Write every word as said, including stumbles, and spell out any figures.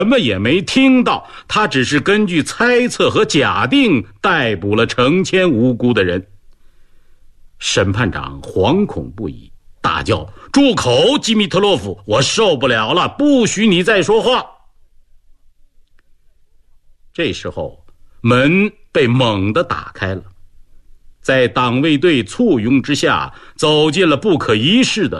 么也没听到，他只是根据猜测和假定逮捕了成千无辜的人。审判长惶恐不已，大叫：住口，基米特洛夫，我受不了了，不许你再说话。这时候门被猛地打开了，在党卫队簇拥之下走进了不可一世的